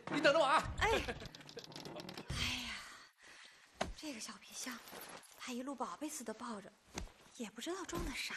你等着我啊！ 哎呀，这个小皮箱，他一路宝贝似的抱着，也不知道装的啥。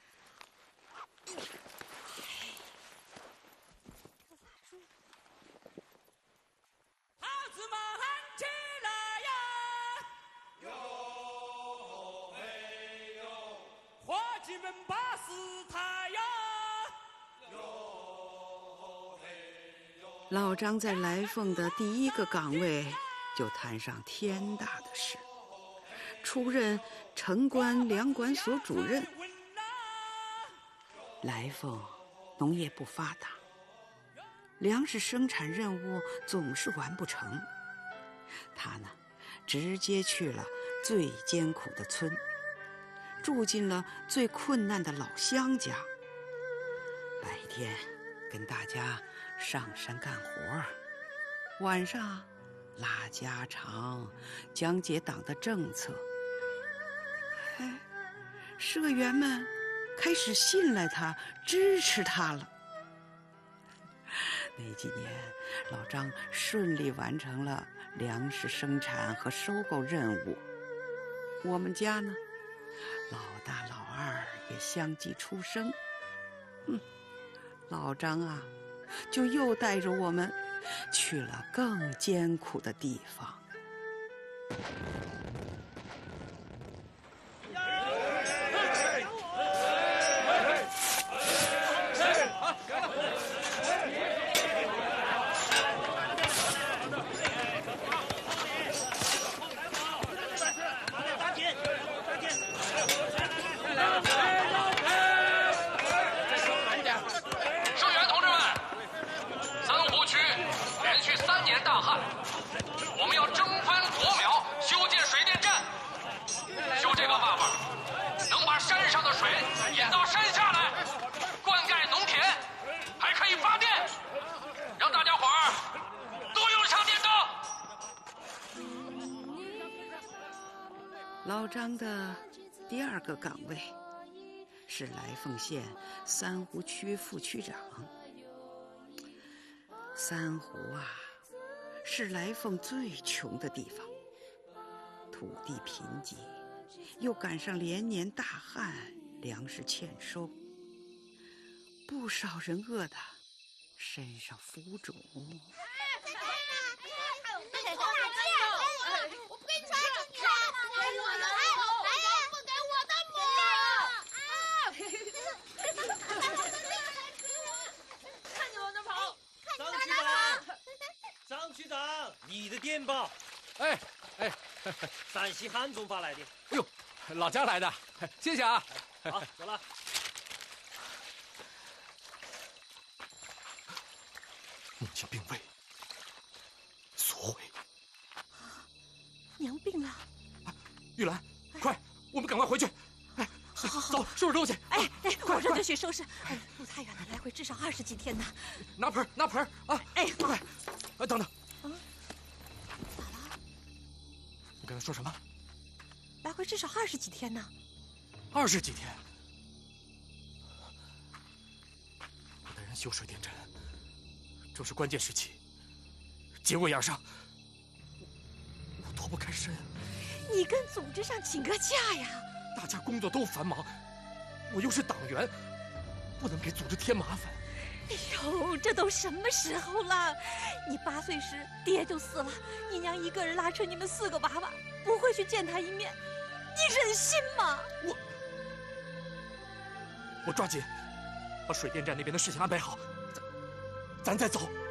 孩子们起来呀！哟嘿哟，伙计们把事抬呀！哟嘿哟。 老张在来凤的第一个岗位就摊上天大的事，出任城关粮管所主任。来凤农业不发达，粮食生产任务总是完不成。他呢，直接去了最艰苦的村，住进了最困难的老乡家。白天跟大家上山干活，晚上拉家常，讲解党的政策。社员们开始信赖他，支持他了。那几年，老张顺利完成了粮食生产和收购任务。我们家呢，老大老二也相继出生。老张啊，就又带着我们去了更艰苦的地方。老张的第二个岗位是来凤县三湖区副区长。三湖啊，是来凤最穷的地方，土地贫瘠，又赶上连年大旱，粮食欠收，不少人饿得身上浮肿。 张区长，你的电报。 哎， 陕西汉中发来的。 哎呦，老张来的，谢谢啊。 好，走了。 母亲病危，所为。 娘病了。 玉兰，快，我们赶快回去。哎，走，收拾东西。 哎，我这就去收拾。哎，路太远了，来回至少20几天呢。 拿盆啊！哎，快！哎，等等。 咋了？ 你刚才说什么？ 来回至少20几天呢。 20几天。我带人修水电站，正是关键时期，节骨眼上，我脱不开身。 你跟组织上请个假呀！ 大家工作都繁忙，我又是党员，不能给组织添麻烦。 哎呦，这都什么时候了？你8岁时爹就死了，你娘一个人拉扯你们4个娃娃，不会去见他一面，你忍心吗？ 我抓紧把水电站那边的事情安排好，咱再走。